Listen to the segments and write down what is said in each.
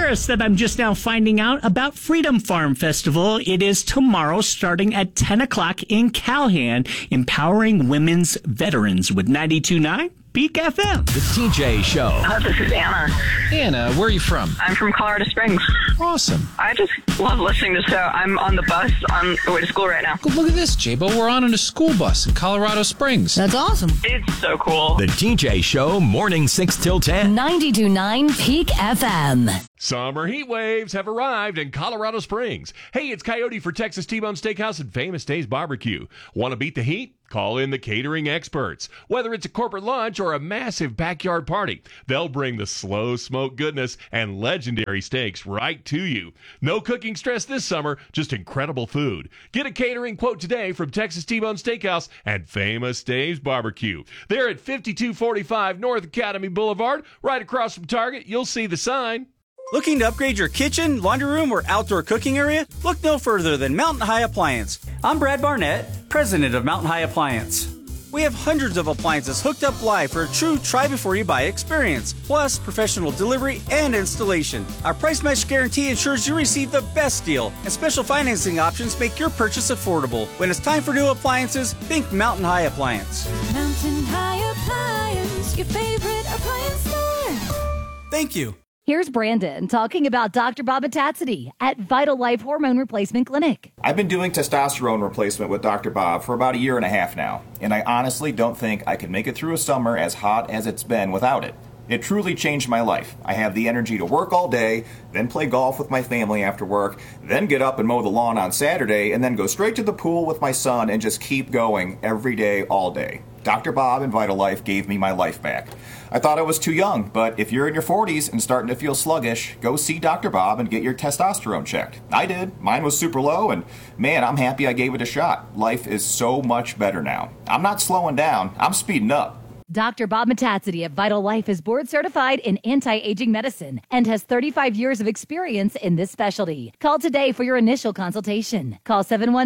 embarrassed that I'm just now finding out about Freedom Farm Festival. It is tomorrow starting at 10 o'clock in Calhan, empowering women's veterans with 92.9 Peak FM. The TJ Show. This is Anna. Anna, where are you from? I'm from Colorado Springs. Awesome. I just love listening to the show. I'm on the bus on the way to school right now. Look at this, J-Bo. We're on a school bus in Colorado Springs. That's awesome. It's so cool. The TJ Show, morning 6 till 10. 92.9 Peak FM. Summer heat waves have arrived in Colorado Springs. Hey, it's Coyote for Texas T-Bone Steakhouse and Famous Days Barbecue. Want to beat the heat? Call in the catering experts. Whether it's a corporate lunch or a massive backyard party, they'll bring the slow smoke goodness and legendary steaks right to you. No cooking stress this summer, just incredible food. Get a catering quote today from Texas T-Bone Steakhouse and Famous Days Barbecue. They're at 5245 North Academy Boulevard, right across from Target. You'll see the sign. Looking to upgrade your kitchen, laundry room, or outdoor cooking area? Look no further than Mountain High Appliance. I'm Brad Barnett, president of Mountain High Appliance. We have hundreds of appliances hooked up live for a true try-before-you-buy experience, plus professional delivery and installation. Our price match guarantee ensures you receive the best deal, and special financing options make your purchase affordable. When it's time for new appliances, think Mountain High Appliance. Mountain High Appliance, your favorite appliance store. Thank you. Here's Brandon talking about Dr. Bob Metaxity at Vital Life Hormone Replacement Clinic. I've been doing testosterone replacement with Dr. Bob for about a year and a half now, and I honestly don't think I could make it through a summer as hot as it's been without it. It truly changed my life. I have the energy to work all day, then play golf with my family after work, then get up and mow the lawn on Saturday, and then go straight to the pool with my son and just keep going every day, all day. Dr. Bob and Vital Life gave me my life back. I thought I was too young, but if you're in your 40s and starting to feel sluggish, go see Dr. Bob and get your testosterone checked. I did. Mine was super low, and man, I'm happy I gave it a shot. Life is so much better now. I'm not slowing down. I'm speeding up. Dr. Bob Metaxity at Vital Life is board certified in anti-aging medicine and has 35 years of experience in this specialty. Call today for your initial consultation. Call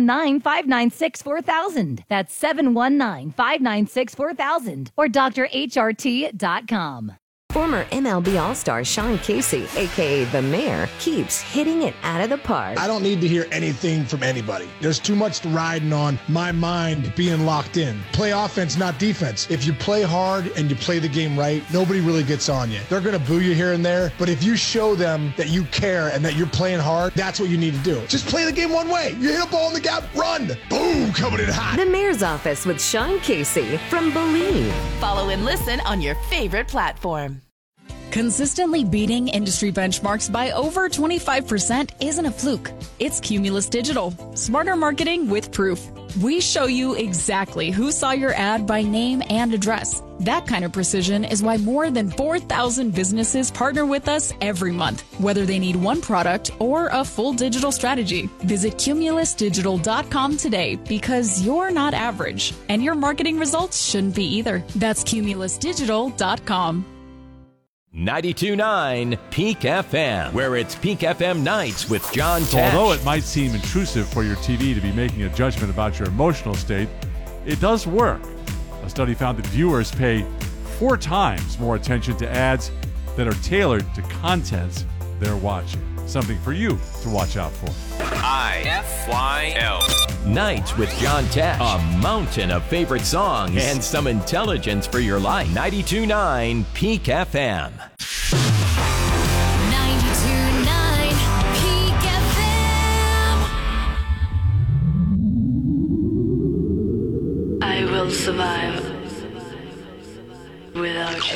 719-596-4000. That's 719-596-4000 or drhrt.com. Former MLB All-Star Sean Casey, a.k.a. The Mayor, keeps hitting it out of the park. I don't need to hear anything from anybody. There's too much riding on my mind being locked in. Play offense, not defense. If you play hard and you play the game right, nobody really gets on you. They're going to boo you here and there, but if you show them that you care and that you're playing hard, that's what you need to do. Just play the game one way. You hit a ball in the gap, run. Boom, coming in hot. The Mayor's Office with Sean Casey from Believe. Follow and listen on your favorite platform. Consistently beating industry benchmarks by over 25% isn't a fluke. It's Cumulus Digital. Smarter marketing with proof. We show you exactly who saw your ad by name and address. That kind of precision is why more than 4,000 businesses partner with us every month, whether they need one product or a full digital strategy. Visit cumulusdigital.com today because you're not average, and your marketing results shouldn't be either. That's cumulusdigital.com. 92.9 Peak FM, where it's Peak FM nights with John Tesh. Although it might seem intrusive for your TV to be making a judgment about your emotional state, it does work. A study found that viewers pay 4 times more attention to ads that are tailored to content they're watching. Something for you to watch out for. IFYL. Nights with John Tesh. A mountain of favorite songs and some intelligence for your life. 92.9 Peak FM. 92.9 Peak FM. I will survive without you.